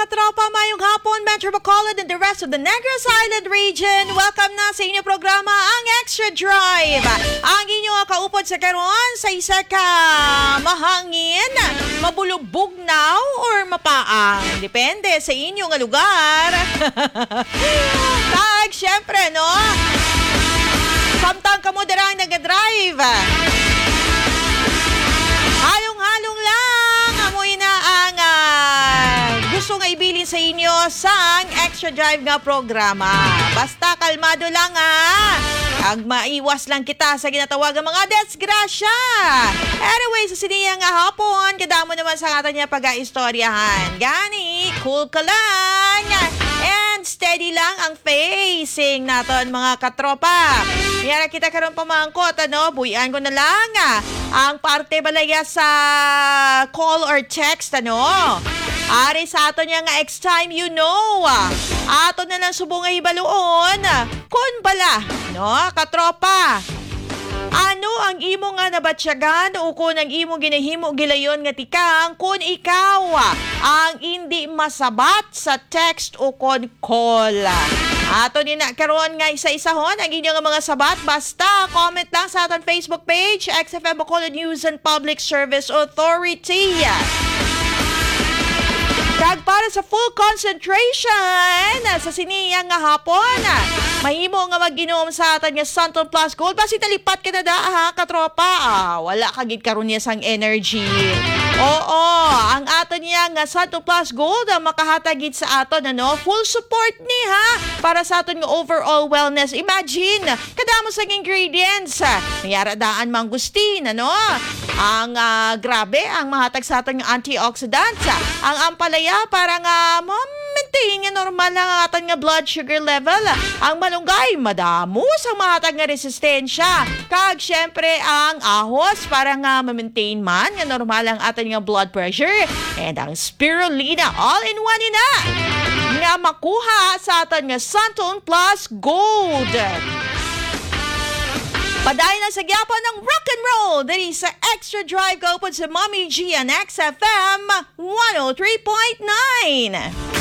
katropa, mayong hapon, Metro Bacolod and the rest of the Negros Island region. Welcome na sa inyong programa, ang Extra Drive. Ang inyong kaupod sa karon sa isa ka mahangin, mabulubog now or mapaang. Depende sa inyong lugar. Tag, syempre, no? Samtang kamoderang nag-drive. Halong-halong lang. Amoy na ang gusto nga ibilin sa inyo sa Extra Drive nga programa. Basta kalmado lang Ang maiwas lang kita sa ginatawag ng mga desgrasya. Anyway, sa siniya nga hapon, kadamo naman sa atin niya pag-aistoryahan. Gani, cool ka lang. And steady lang ang facing naton mga katropa. Yan kita karon pamangkot, buyan ko na lang ang parte balaya sa call or text, Ari sa ato niya nga X time, ato na lang subong nga ibaluon. Kun bala, katropa. Ano ang imo nga nabatsyagan o kung ang imo ginahimo gilayon nga tikang kung ikaw ang hindi masabat sa text o kon call. Ato ni na karon nga isa-isahon ang inyong mga sabat. Basta comment lang sa aton Facebook page, XFM Bacolod News and Public Service Authority. Kag para sa full concentration sa siniyang nga hapon, mahimo nga mag-inom sa atin nga Santon Plus Gold. Basi talipat ka na katropa. Wala kagid karon niya sang energy. Oo, ang aton niya nga Santon Plus Gold makahatagid sa aton, full support ni para sa aton nga overall wellness. Imagine, kadamo sang ingredients. Mayara daan mangustin, Ang grabe, ang mahatag sa aton nga antioxidants. Ang ampalaya para nga maintain nga normal lang ang aton nga blood sugar level. Ang malunggay, madamos ang mahatag nga resistensya. Kag syempre ang ahos para nga ma-maintain man nga normal ang aton nga blood pressure. And ang spirulina, all-in-one nga makuha sa aton nga Santon Plus Gold. Paday na sa gyapon ng rock and roll diri sa Extra Drive kaupod sa Mommy G and XFM 103.9.